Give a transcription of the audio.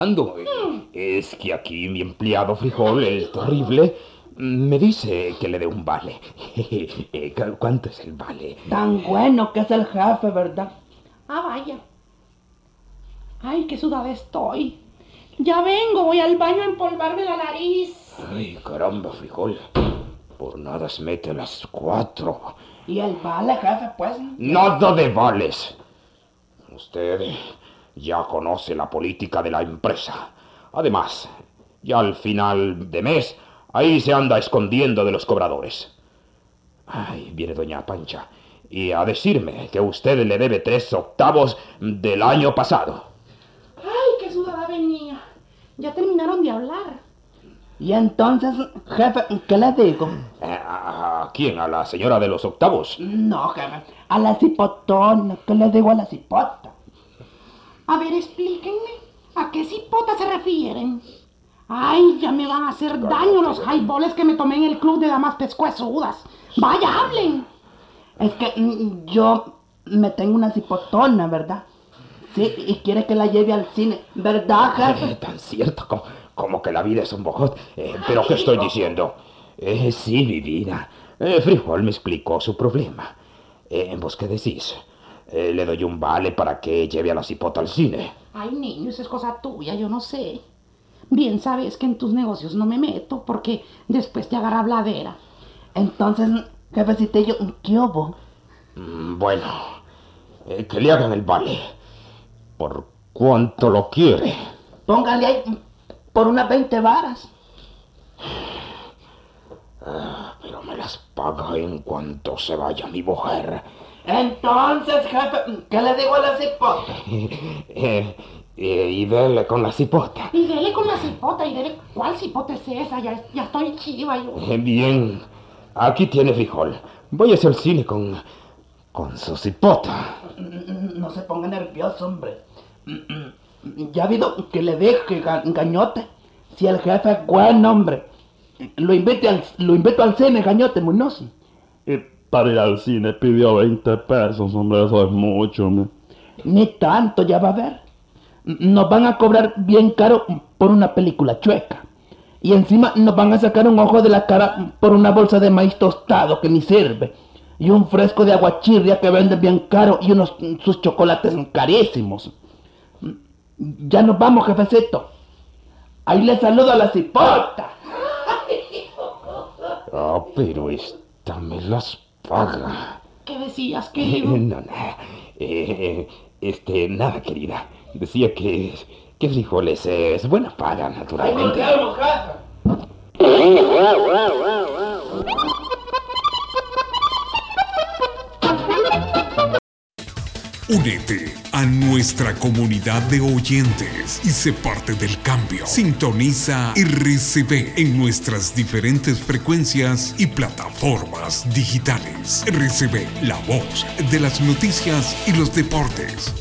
Ando, es que aquí mi empleado Frijol, el terrible, me dice que le dé un vale. ¿Cuánto es el vale? Tan bueno que es el jefe, ¿verdad? Ah, vaya. Ay, qué sudada estoy. Ya vengo, voy al baño a empolvarme la nariz. Ay, caramba, Frijol. Por nada se mete a las 4. ¿Y el vale, jefe, pues? Nada de vales. Usted ya conoce la política de la empresa. Además, ya al final de mes, ahí se anda escondiendo de los cobradores. Ay, viene doña Pancha y a decirme que usted le debe 3/8 del año pasado. Ay, qué sudada venía. Ya terminaron de hablar. Y entonces, jefe, ¿qué le digo? ¿A quién? ¿A la señora de los octavos? No, jefe, a la cipotona. ¿Qué le digo a la cipota? A ver, explíquenme. ¿A qué cipota se refieren? Ay, ya me van a hacer daño los highballs que me tomé en el club de damas pescuezudas. Vaya, hablen. Es que yo me tengo una cipotona, ¿verdad? Sí, y quiere que la lleve al cine, ¿verdad, jefe? Tan cierto como que la vida es un bojot. ¿Pero qué estoy diciendo? Sí, mi vida. Frijol me explicó su problema. ¿Vos qué decís? Le doy un vale para que lleve a la cipota al cine. Ay, niño, eso es cosa tuya, yo no sé. Bien sabes que en tus negocios no me meto porque después te agarra bladera. Entonces, jefecitillo, ¿qué hubo? Bueno, que le hagan el vale. ¿Por cuánto lo quiere? Póngale ahí por unas 20 varas. Pero me las paga en cuanto se vaya mi mujer. Entonces, jefe, ¿qué le digo a la cipota? Y dele con la cipota. Y dele con la cipota, y dele... ¿Cuál cipota es esa? Ya estoy chiva yo. Bien, aquí tiene Frijol. Voy hacia el cine con su cipota. No se ponga nervioso, hombre. Ya ha habido que le deje gañote. Si el jefe es buen hombre, lo invito al cine, gañote, Munoz. Y para ir al cine pidió 20 pesos, hombre, eso es mucho, hombre. Ni tanto, ya va a ver. Nos van a cobrar bien caro por una película chueca. Y encima nos van a sacar un ojo de la cara por una bolsa de maíz tostado que ni sirve. Y un fresco de aguachirria que vende bien caro y sus chocolates carísimos. Ya nos vamos, jefecito. Ahí le saludo a la cipota. Pero esta me las paga. ¿Qué decías, querido? No. Nada, querida. Decía que Frijoles es buena paga, naturalmente. Ahí nos vemos, jefe. Únete a nuestra comunidad de oyentes y sé parte del cambio. Sintoniza RCB en nuestras diferentes frecuencias y plataformas digitales. RCB, la voz de las noticias y los deportes.